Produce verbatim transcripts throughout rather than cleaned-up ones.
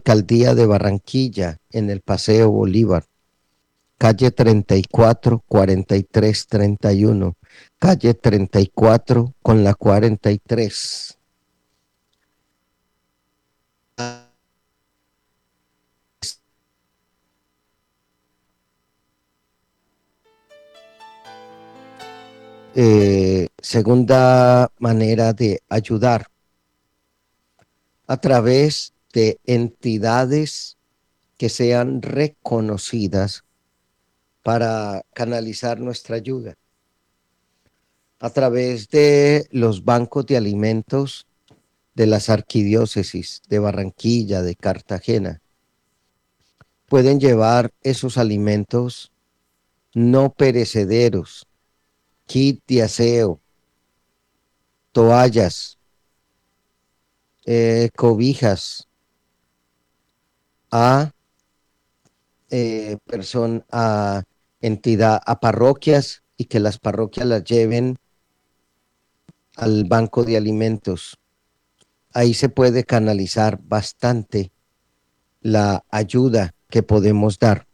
Alcaldía de Barranquilla, en el Paseo Bolívar, calle treinta y cuatro, cuarenta y tres, treinta y uno, calle treinta y cuatro con la cuarenta y tres. Eh, segunda manera de ayudar, a través de entidades que sean reconocidas para canalizar nuestra ayuda, a través de los bancos de alimentos de las arquidiócesis de Barranquilla, de Cartagena. Pueden llevar esos alimentos no perecederos, kit de aseo, toallas, eh, cobijas a eh, person, a entidad, a parroquias, y que las parroquias las lleven al banco de alimentos. Ahí se puede canalizar bastante la ayuda que podemos dar.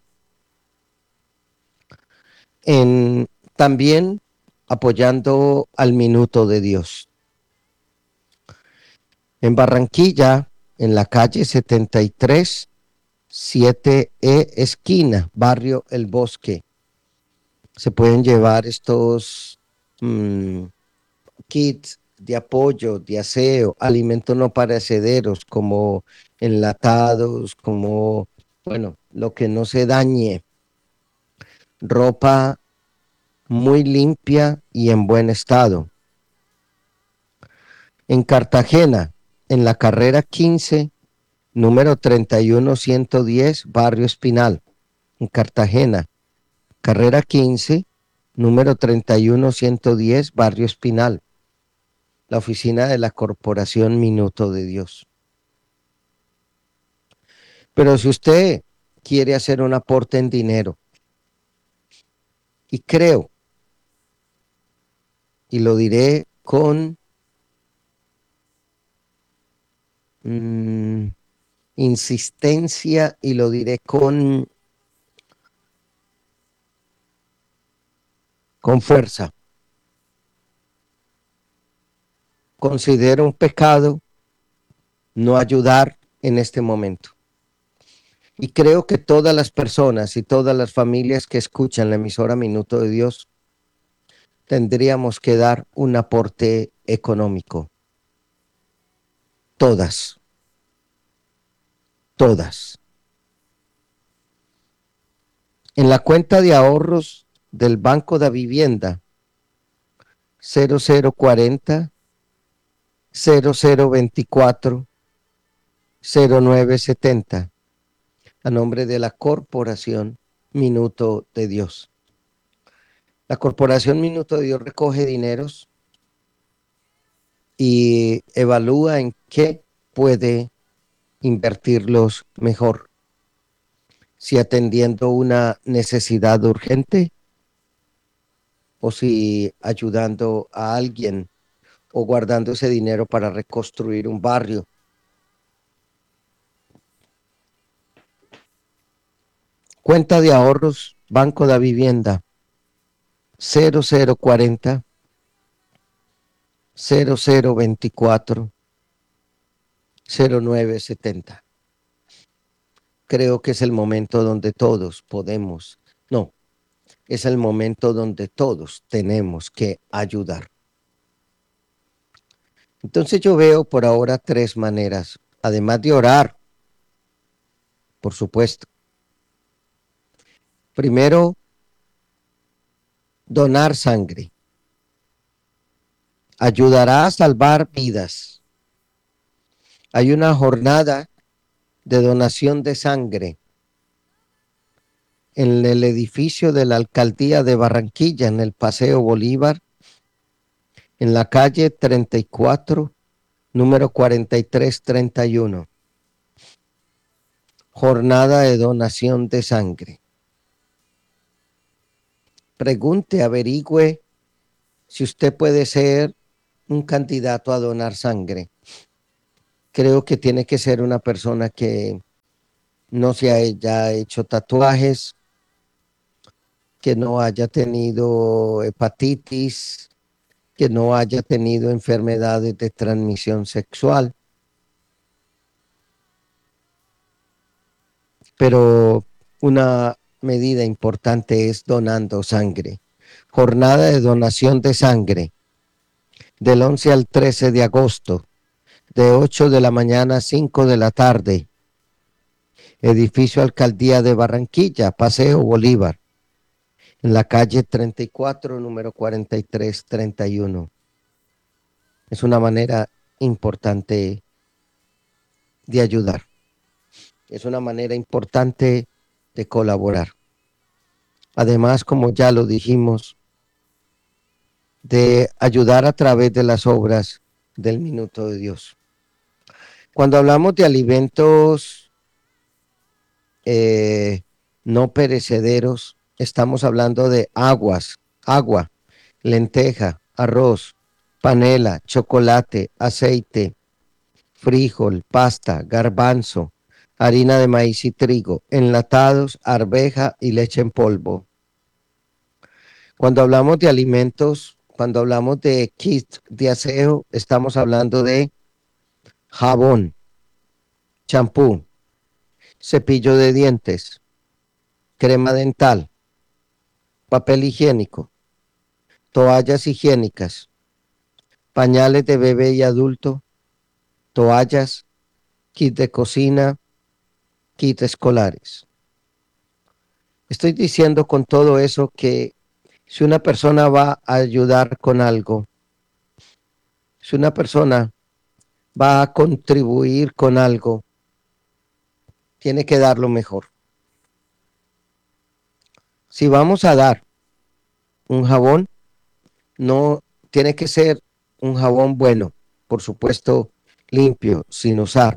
En, también apoyando al Minuto de Dios. En Barranquilla, en la calle setenta y tres, siete E esquina, barrio El Bosque, se pueden llevar estos mmm, kits de apoyo, de aseo, alimentos no perecederos, como enlatados, como, bueno, lo que no se dañe, ropa muy limpia y en buen estado. En Cartagena, en la carrera quince, número treinta y uno ciento diez, barrio Espinal. En Cartagena, carrera quince, número treinta y uno ciento diez, barrio Espinal. La oficina de la Corporación Minuto de Dios. Pero si usted quiere hacer un aporte en dinero, y creo, y lo diré con mmm, insistencia, y lo diré con, con fuerza, considero un pecado no ayudar en este momento. Y creo que todas las personas y todas las familias que escuchan la emisora Minuto de Dios tendríamos que dar un aporte económico. Todas. Todas. En la cuenta de ahorros del Banco de Vivienda, cero cero cuarenta, cero cero veinticuatro, cero nueve setenta, a nombre de la Corporación Minuto de Dios. La Corporación Minuto de Dios recoge dineros y evalúa en qué puede invertirlos mejor. Si atendiendo una necesidad urgente, o si ayudando a alguien, o guardando ese dinero para reconstruir un barrio. Cuenta de ahorros, Banco de Vivienda, cero cero cuarenta, cero cero veinticuatro, cero nueve setenta. Creo que es el momento donde todos podemos, no, es el momento donde todos tenemos que ayudar. Entonces yo veo por ahora tres maneras, además de orar, por supuesto. Primero, donar sangre. Ayudará a salvar vidas. Hay una jornada de donación de sangre en el edificio de la Alcaldía de Barranquilla, en el Paseo Bolívar, en la calle treinta y cuatro, número cuarenta y tres treinta y uno. Jornada de donación de sangre. Pregunte, averigüe si usted puede ser un candidato a donar sangre. Creo que tiene que ser una persona que no se haya hecho tatuajes, que no haya tenido hepatitis, que no haya tenido enfermedades de transmisión sexual. Pero una medida importante es donando sangre. Jornada de donación de sangre del once al trece de agosto, de ocho de la mañana a cinco de la tarde. Edificio Alcaldía de Barranquilla, Paseo Bolívar, en la calle treinta y cuatro, número cuarenta y tres treinta y uno. Es una manera importante de ayudar. Es una manera importante de colaborar. Además, como ya lo dijimos, de ayudar a través de las obras del Minuto de Dios. Cuando hablamos de alimentos eh, no perecederos, estamos hablando de aguas, agua, lenteja, arroz, panela, chocolate, aceite, frijol, pasta, garbanzo, harina de maíz y trigo, enlatados, arveja y leche en polvo. Cuando hablamos de alimentos, cuando hablamos de kit de aseo, estamos hablando de jabón, champú, cepillo de dientes, crema dental, papel higiénico, toallas higiénicas, pañales de bebé y adulto, toallas, kit de cocina, kit escolares. Estoy diciendo con todo eso que si una persona va a ayudar con algo, si una persona va a contribuir con algo, tiene que dar lo mejor. Si vamos a dar un jabón, no tiene que ser un jabón bueno, por supuesto limpio, sin usar.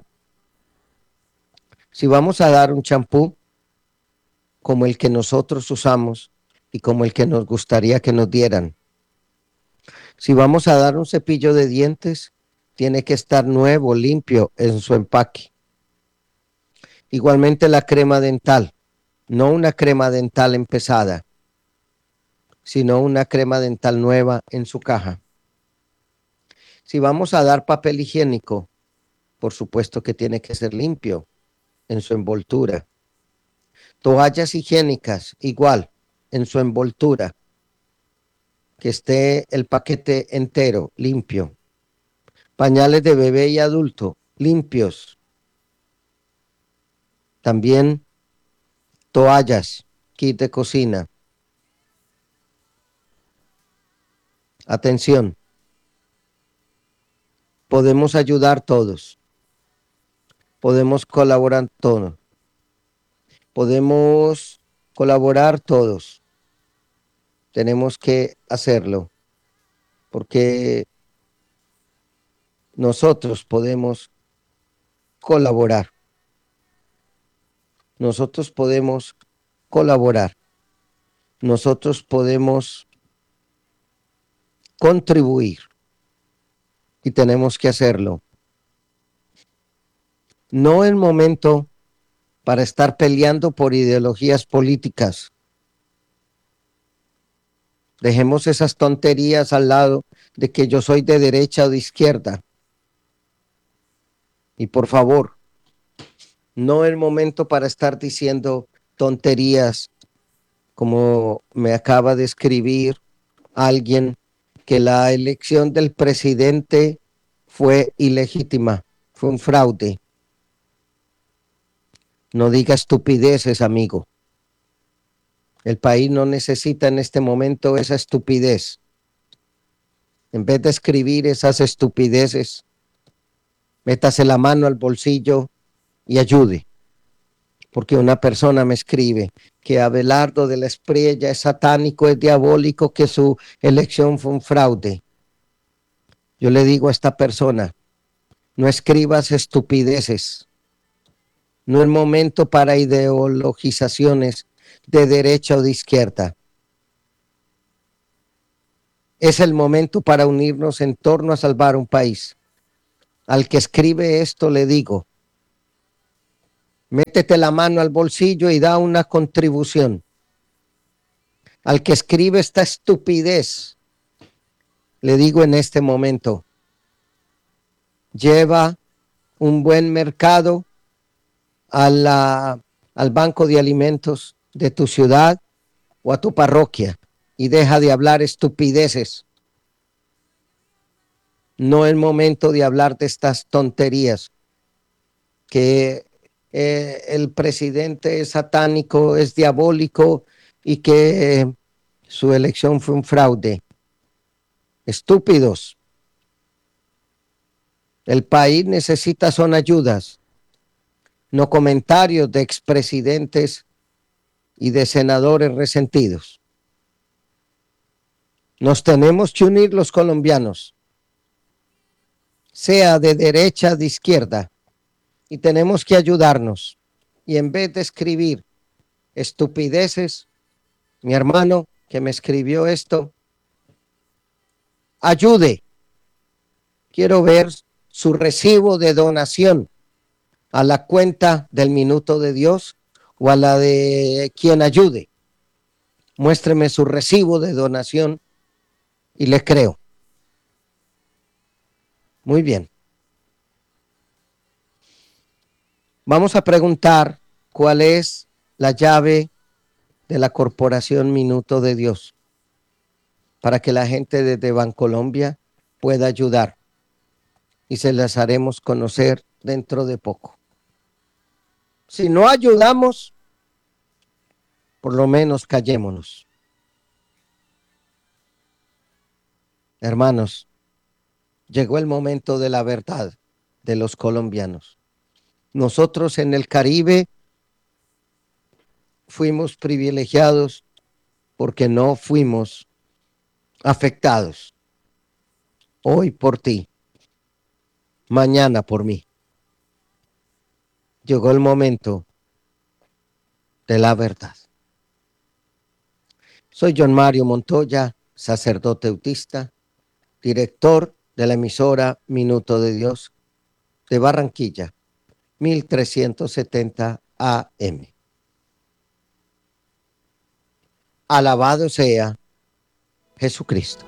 Si vamos a dar un champú como el que nosotros usamos y como el que nos gustaría que nos dieran. Si vamos a dar un cepillo de dientes, tiene que estar nuevo, limpio en su empaque. Igualmente la crema dental, no una crema dental empezada, sino una crema dental nueva en su caja. Si vamos a dar papel higiénico, por supuesto que tiene que ser limpio en su envoltura. Toallas higiénicas, igual, en su envoltura, que esté el paquete entero, limpio. Pañales de bebé y adulto, limpios. También toallas, kit de cocina. Atención, podemos ayudar todos, podemos colaborar todos, podemos colaborar todos. Tenemos que hacerlo, porque nosotros podemos colaborar. Nosotros podemos colaborar. Nosotros podemos contribuir y tenemos que hacerlo. No es momento para estar peleando por ideologías políticas. Dejemos esas tonterías al lado de que yo soy de derecha o de izquierda. Y por favor, no es momento para estar diciendo tonterías como me acaba de escribir alguien, que la elección del presidente fue ilegítima, fue un fraude. No diga estupideces, amigo. El país no necesita en este momento esa estupidez. En vez de escribir esas estupideces, métase la mano al bolsillo y ayude. Porque una persona me escribe que Abelardo de la Espriella es satánico, es diabólico, que su elección fue un fraude. Yo le digo a esta persona, no escribas estupideces. No es momento para ideologizaciones de derecha o de izquierda. Es el momento para unirnos en torno a salvar un país. Al que escribe esto le digo, Métete la mano al bolsillo y da una contribución. Al que escribe esta estupidez, le digo en este momento, lleva un buen mercado a la, al banco de alimentos de tu ciudad o a tu parroquia y deja de hablar estupideces. No es momento de hablar de estas tonterías, que eh, el presidente es satánico, es diabólico y que eh, su elección fue un fraude. Estúpidos. El país necesita son ayudas, no comentarios de expresidentes y de senadores resentidos. Nos tenemos que unir los colombianos, sea de derecha, de izquierda, y tenemos que ayudarnos. Y en vez de escribir estupideces, mi hermano que me escribió esto, ayude. Quiero ver su recibo de donación a la cuenta del Minuto de Dios o a la de quien ayude. Muéstreme su recibo de donación y le creo. Muy bien. Vamos a preguntar cuál es la llave de la Corporación Minuto de Dios para que la gente desde Bancolombia pueda ayudar y se las haremos conocer dentro de poco. Si no ayudamos, por lo menos callémonos. Hermanos, llegó el momento de la verdad de los colombianos. Nosotros en el Caribe fuimos privilegiados porque no fuimos afectados. Hoy por ti, mañana por mí. Llegó el momento de la verdad. Soy John Mario Montoya, sacerdote autista, director de la emisora Minuto de Dios de Barranquilla, mil trescientos setenta A M. Alabado sea Jesucristo.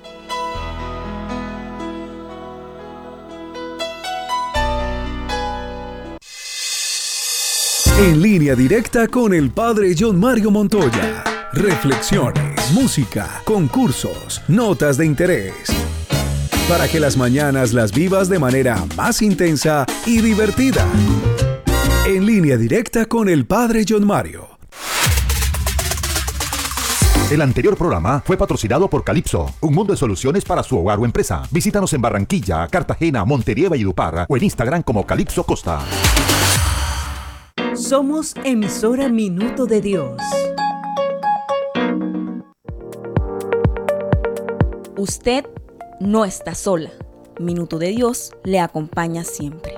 En línea directa con el Padre John Mario Montoya. Reflexiones, música, concursos, notas de interés. Para que las mañanas las vivas de manera más intensa y divertida. En línea directa con el Padre John Mario. El anterior programa fue patrocinado por Calypso, un mundo de soluciones para su hogar o empresa. Visítanos en Barranquilla, Cartagena, Montería y Valledupar o en Instagram como Calypso Costa. Somos emisora Minuto de Dios. Usted no está sola. Minuto de Dios le acompaña siempre.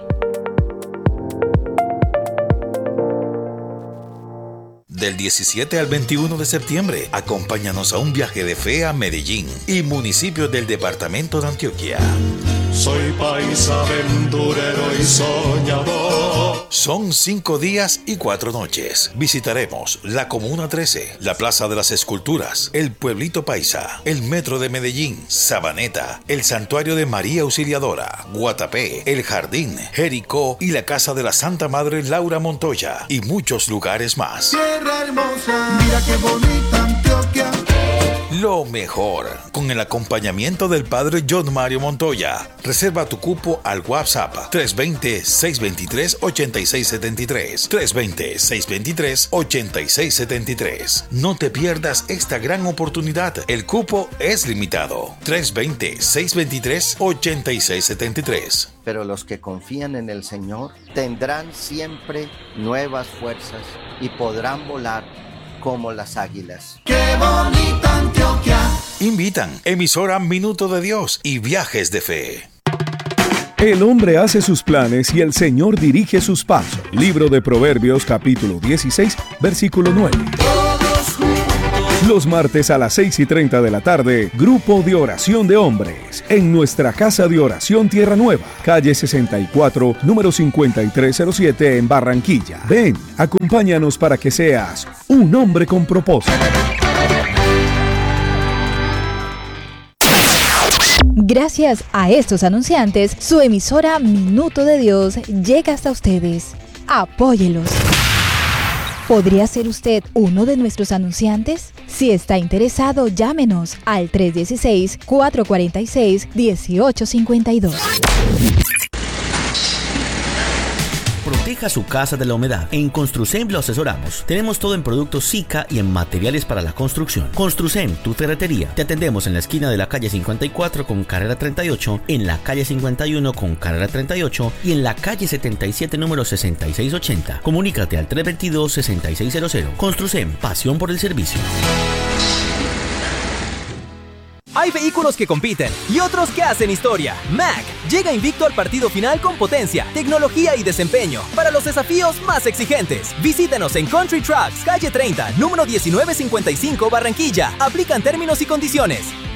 Del diecisiete al veintiuno de septiembre, acompáñanos a un viaje de fe a Medellín y municipios del departamento de Antioquia. Soy paisa, aventurero y soñador. Son cinco días y cuatro noches. Visitaremos la Comuna trece, la Plaza de las Esculturas, el Pueblito Paisa, el Metro de Medellín, Sabaneta, el Santuario de María Auxiliadora, Guatapé, el Jardín, Jericó y la Casa de la Santa Madre Laura Montoya y muchos lugares más. Tierra hermosa, mira qué bonita Antioquia. Lo mejor, con el acompañamiento del Padre John Mario Montoya. Reserva tu cupo al WhatsApp tres dos cero, seis dos tres, ocho seis siete tres, tres dos cero, seis dos tres, ocho seis siete tres. No te pierdas esta gran oportunidad. El cupo es limitado. tres dos cero, seis dos tres, ocho seis siete tres. Pero los que confían en el Señor tendrán siempre nuevas fuerzas y podrán volar como las águilas. ¡Qué bonita Antioquia! Invitan emisora Minuto de Dios y Viajes de Fe. El hombre hace sus planes y el Señor dirige sus pasos. Libro de Proverbios, capítulo dieciséis, versículo nueve. Todos juntos Los martes a las seis y treinta de la tarde, Grupo de Oración de Hombres, en nuestra Casa de Oración Tierra Nueva, calle sesenta y cuatro, número cincuenta y tres cero siete en Barranquilla. Ven, acompáñanos para que seas un hombre con propósito. Gracias a estos anunciantes, su emisora Minuto de Dios llega hasta ustedes. Apóyelos. ¿Podría ser usted uno de nuestros anunciantes? Si está interesado, llámenos al tres uno seis, cuatro cuatro seis, uno ocho cinco dos. Proteja su casa de la humedad. En Construcem lo asesoramos. Tenemos todo en productos Sika y en materiales para la construcción. Construcem, tu ferretería. Te atendemos en la esquina de la calle cincuenta y cuatro con carrera treinta y ocho, en la calle cincuenta y uno con carrera treinta y ocho y en la calle setenta y siete número sesenta y seis ochenta. Comunícate al tres dos dos, seis seis cero cero. Construcem, pasión por el servicio. Hay vehículos que compiten y otros que hacen historia. Mack llega invicto al partido final con potencia, tecnología y desempeño para los desafíos más exigentes. Visítenos en Country Trucks, calle treinta, número diecinueve cincuenta y cinco, Barranquilla. Aplican términos y condiciones.